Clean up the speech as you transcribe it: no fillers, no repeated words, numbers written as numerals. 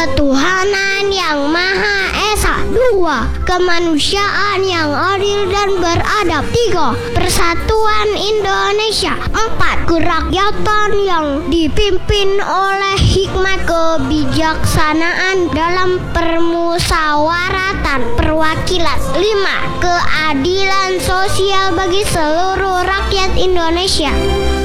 ketuhanan yang Maha Esa. 2. Kemanusiaan yang adil dan beradab. 3. Persatuan Indonesia. 4. Kerakyatan yang dipimpin oleh hikmat kebijaksanaan dalam permusawaratan perwakilan. 5. Keadilan sosial bagi seluruh rakyat Indonesia.